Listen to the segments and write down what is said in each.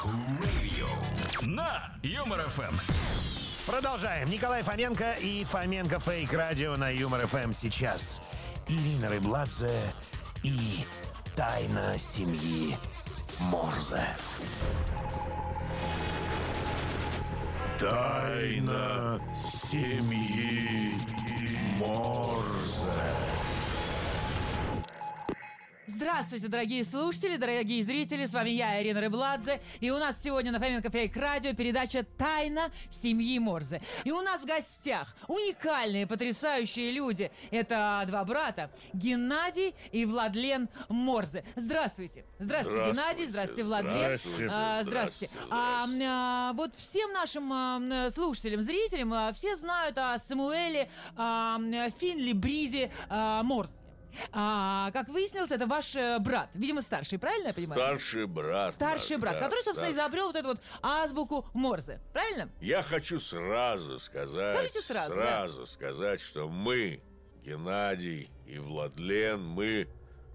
Radio на Юмор ФМ. Продолжаем. Николай Фоменко и Фоменко Фейк Радио на Юмор ФМ сейчас. Ирина Рыбладзе и тайна семьи Морзе. Тайна семьи Морзе. Здравствуйте, дорогие слушатели, дорогие зрители, с вами я, Ирина Рыбладзе, и у нас сегодня на Фоменко Фейк Радио передача «Тайна семьи Морзе». И у нас в гостях уникальные, потрясающие люди. Это два брата, Геннадий и Владлен Морзе. Здравствуйте. Здравствуйте, Геннадий, здравствуйте, Владлен. Здравствуйте. Вот всем нашим слушателям, зрителям, все знают о Самуэле Финли Бризе Морзе. Как выяснилось, это ваш брат, видимо, старший, правильно я понимаю? Старший брат. Старший брат, который, собственно, изобрел вот эту вот азбуку Морзе, правильно? Я хочу сразу сказать. Скажите сразу, сказать, что мы, Геннадий и Владлен, мы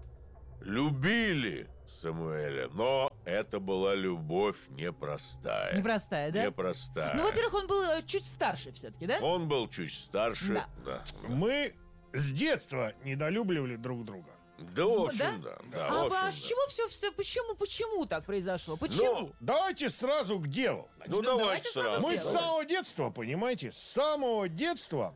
любили Самуэля, но это была любовь непростая. Непростая, да? Непростая. Ну, во-первых, он был чуть старше все-таки, да? Он был чуть старше. Да. Мы с детства недолюбливали друг друга. Да, очень, да. А с чего все, почему так произошло? Почему? Ну, давайте сразу к делу. Ну, давайте сразу. Мы с самого детства, понимаете, с самого детства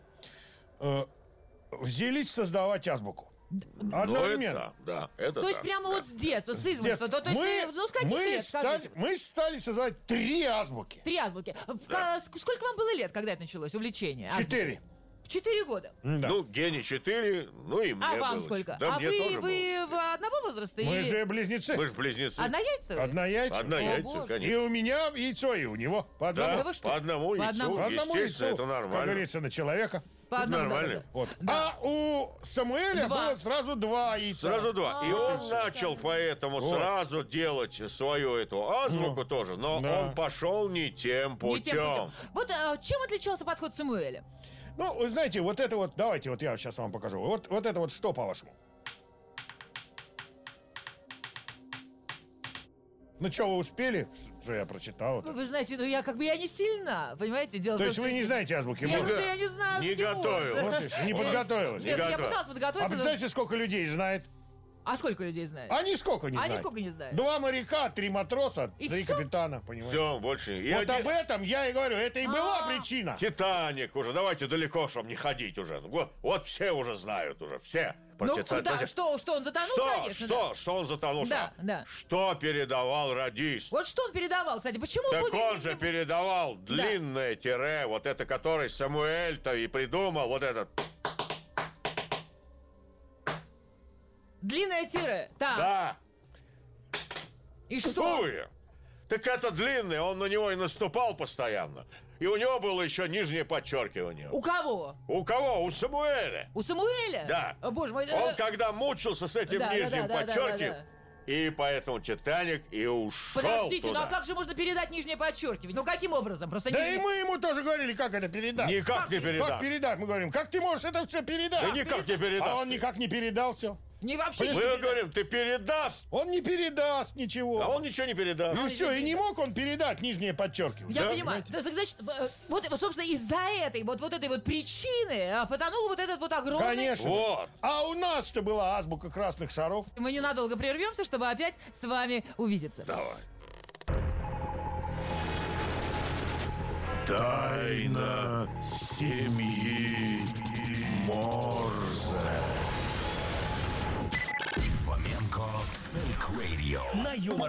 взялись создавать азбуку. Одновременно. Это то есть прямо вот с детства, с измольства. То есть, с каких лет, скажите? Мы стали создавать 3 азбуки. 3 азбуки. Сколько вам было лет, когда это началось, увлечение? 4. 4 года. Да. Ну, Гене 4, ну и мне. А вам было. сколько? Да, мне тоже вы одного возраста? Мы или... же близнецы. Мы же близнецы. Однояйцевые? Однояйцевые. Боже. Конечно. И у меня яйцо, и у него. По одному. Да, вы что? по одному яйцу, По одному естественно, яйцу, это нормально. как говорится, на человека. По одному, нормально. да. Вот. Да. А у Самуэля 2. было сразу 2 яйца. Сразу 2. И он начал поэтому сразу делать свою эту азбуку тоже, но он пошел не тем путем. Не тем путем. Вот чем отличался подход Самуэля? Ну, вы знаете, вот это вот, давайте вот я сейчас вам покажу. Вот это вот что, по-вашему? Ну, что, вы успели? Что я прочитал? Это? Вы знаете, я не сильна, понимаете? Дело То есть в том, вы не знаете азбуки Я Морзе? не знаю. Не азбуки готовил. Морзе. Вот видишь, не подготовилась. Нет, я готов. пыталась А подготовиться. представляете, сколько людей знает? А сколько людей знает? Они сколько не знают? Они сколько не знают? 2 моряка, 3 матроса, И 3 всё? капитана, понимаете? Все, больше. И Вот об этом я и говорю, это и была причина. Титаник уже, давайте далеко, чтобы не ходить уже. Вот все уже знают уже, все. Про Ну, Титаник. куда? Что он затонул, конечно. да. Что он затонул? Да, да. Что передавал радист? Вот что он передавал, кстати, почему Так будет- он же передавал длинное тире, вот это, который Самуэль-то и придумал, вот этот. Длинное тире. Так. Да. И что? Какое? Так это длинное, он на него и наступал постоянно. И у него было еще нижнее подчеркивание. У кого? У кого? У Самуэля. У Самуэля? Да. О, боже мой. Он когда мучился с этим Да, нижним да, подчеркиванием, и поэтому Титаник и ушел Подождите, туда. ну а как же можно передать нижнее подчеркивание? Ну каким образом? Просто Да нижнее... и мы ему тоже говорили, как это передать. Никак не Как передашь. передать? Мы говорим, как ты можешь это все передать? Да никак не передашь. А он ты. никак не передал все. Не вообще Мы не передать. говорим, ты передаст, Он не передаст ничего. а он ничего не передаст. Ну все, и не мог он передать нижнее подчеркивание. Я Да, понимаю. Так, значит, вот, собственно, из-за этой вот этой вот причины потонул вот этот вот огромный... Конечно. Вот. А у нас-то была азбука красных шаров. Мы ненадолго прервемся, чтобы опять с вами увидеться. Давай. Тайна семьи Морзе. Фоменко Фейк Radio на Юмор